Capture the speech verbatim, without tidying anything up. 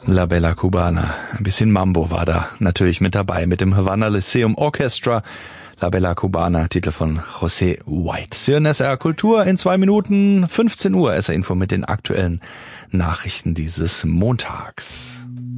La Bella Cubana. Ein bisschen Mambo war da natürlich mit dabei mit dem Havana Lyceum Orchestra. La Bella Cubana, Titel von José White. Sie hören S R Kultur in zwei Minuten, fünfzehn Uhr, S R Info mit den aktuellen Nachrichten dieses Montags.